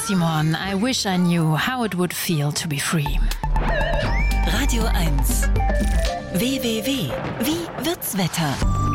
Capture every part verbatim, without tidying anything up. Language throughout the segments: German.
Simon, I wish I knew how it would feel to be free. Radio eins. W W W. Wie wird's Wetter?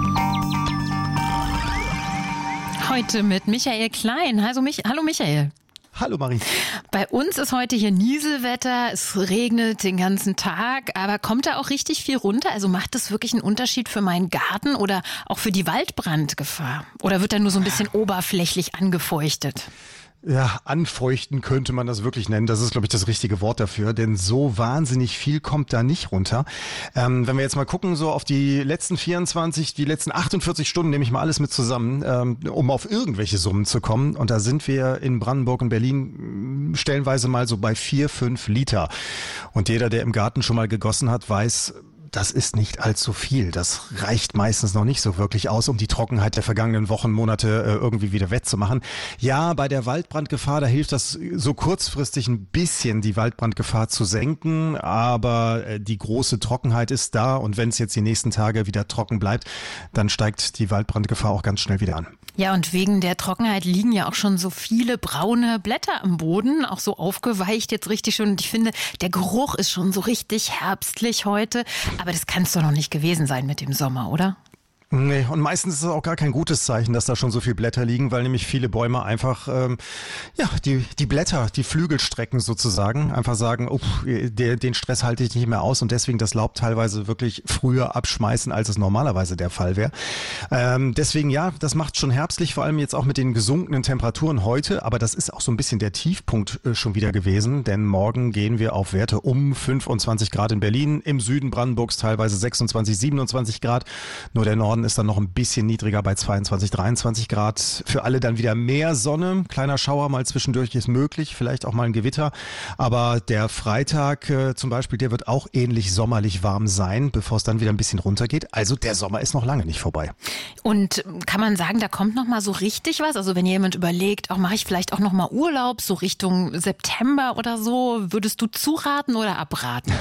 Heute mit Michael Klein. Also Mich- Hallo Michael. Hallo Marie. Bei uns ist heute hier Nieselwetter, es regnet den ganzen Tag, aber kommt da auch richtig viel runter? Also macht das wirklich einen Unterschied für meinen Garten oder auch für die Waldbrandgefahr? Oder wird da nur so ein bisschen oberflächlich angefeuchtet? Ja, anfeuchten könnte man das wirklich nennen. Das ist, glaube ich, das richtige Wort dafür, denn so wahnsinnig viel kommt da nicht runter. Ähm, wenn wir jetzt mal gucken, so auf die letzten vierundzwanzig, die letzten achtundvierzig Stunden, nehme ich mal alles mit zusammen, ähm, um auf irgendwelche Summen zu kommen. Und da sind wir in Brandenburg und Berlin stellenweise mal so bei vier, fünf Liter. Und jeder, der im Garten schon mal gegossen hat, weiß, das ist nicht allzu viel. Das reicht meistens noch nicht so wirklich aus, um die Trockenheit der vergangenen Wochen, Monate äh, irgendwie wieder wettzumachen. Ja, bei der Waldbrandgefahr, da hilft das so kurzfristig ein bisschen, die Waldbrandgefahr zu senken. Aber äh, die große Trockenheit ist da. Und wenn es jetzt die nächsten Tage wieder trocken bleibt, dann steigt die Waldbrandgefahr auch ganz schnell wieder an. Ja, und wegen der Trockenheit liegen ja auch schon so viele braune Blätter am Boden, auch so aufgeweicht jetzt richtig schön. Und ich finde, der Geruch ist schon so richtig herbstlich heute. Aber das kann es doch noch nicht gewesen sein mit dem Sommer, oder? Nee, und meistens ist es auch gar kein gutes Zeichen, dass da schon so viele Blätter liegen, weil nämlich viele Bäume einfach, ähm, ja, die die Blätter, die Flügel strecken sozusagen, einfach sagen, oh, der, den Stress halte ich nicht mehr aus und deswegen das Laub teilweise wirklich früher abschmeißen, als es normalerweise der Fall wäre. Ähm, deswegen ja, das macht schon herbstlich, vor allem jetzt auch mit den gesunkenen Temperaturen heute, aber das ist auch so ein bisschen der Tiefpunkt äh, schon wieder gewesen, denn morgen gehen wir auf Werte um fünfundzwanzig Grad in Berlin, im Süden Brandenburgs teilweise sechsundzwanzig, siebenundzwanzig Grad, nur der Norden ist dann noch ein bisschen niedriger bei zweiundzwanzig, dreiundzwanzig Grad. Für alle dann wieder mehr Sonne. Kleiner Schauer mal zwischendurch ist möglich, vielleicht auch mal ein Gewitter. Aber der Freitag äh, zum Beispiel, der wird auch ähnlich sommerlich warm sein, bevor es dann wieder ein bisschen runtergeht. Also der Sommer ist noch lange nicht vorbei. Und kann man sagen, da kommt noch mal so richtig was? Also wenn jemand überlegt, auch mache ich vielleicht auch noch mal Urlaub, so Richtung September oder so, würdest du zuraten oder abraten?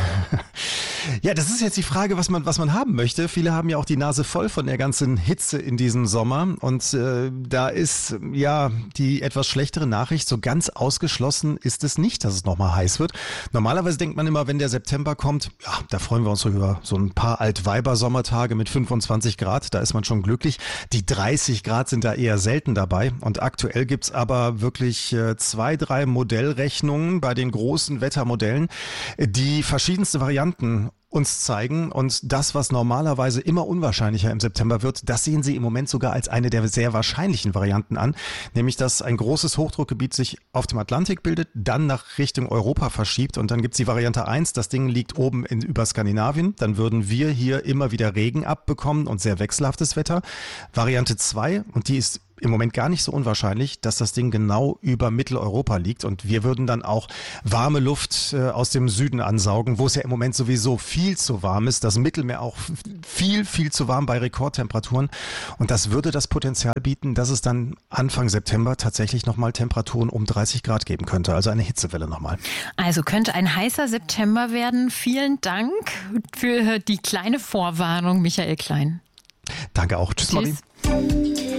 Ja, das ist jetzt die Frage, was man was man haben möchte. Viele haben ja auch die Nase voll von der ganzen Hitze in diesem Sommer und äh, da ist ja die etwas schlechtere Nachricht, so ganz ausgeschlossen ist es nicht, dass es nochmal heiß wird. Normalerweise denkt man immer, wenn der September kommt, ja, da freuen wir uns so über so ein paar Altweiber-Sommertage mit fünfundzwanzig Grad, da ist man schon glücklich. Die dreißig Grad sind da eher selten dabei und aktuell gibt's aber wirklich äh, zwei, drei Modellrechnungen bei den großen Wettermodellen, die verschiedenste Varianten uns zeigen und das, was normalerweise immer unwahrscheinlicher im September wird, das sehen Sie im Moment sogar als eine der sehr wahrscheinlichen Varianten an, nämlich dass ein großes Hochdruckgebiet sich auf dem Atlantik bildet, dann nach Richtung Europa verschiebt und dann gibt's die Variante eins, das Ding liegt oben in, über Skandinavien, dann würden wir hier immer wieder Regen abbekommen und sehr wechselhaftes Wetter. Variante zwei, und die ist im Moment gar nicht so unwahrscheinlich, dass das Ding genau über Mitteleuropa liegt und wir würden dann auch warme Luft äh, aus dem Süden ansaugen, wo es ja im Moment sowieso viel zu warm ist, das Mittelmeer auch viel, viel zu warm bei Rekordtemperaturen und das würde das Potenzial bieten, dass es dann Anfang September tatsächlich nochmal Temperaturen um dreißig Grad geben könnte, also eine Hitzewelle nochmal. Also könnte ein heißer September werden. Vielen Dank für die kleine Vorwarnung, Michael Klein. Danke auch. Tschüss, Tschüss. Marie.